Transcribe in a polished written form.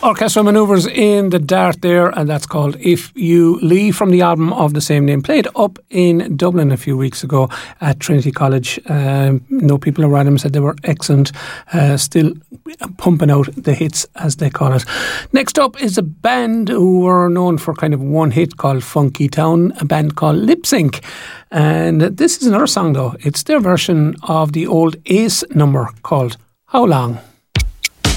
Orchestral Manoeuvres in the Dart there, and that's called If You Leave, from the album of the same name, played up in Dublin a few weeks ago at Trinity College. No people around them said they were excellent, still pumping out the hits, as they call it. Next up is a band who were known for kind of one hit called Funky Town, a band called Lip Sync. And this is another song though. It's their version of the old Ace number called How Long?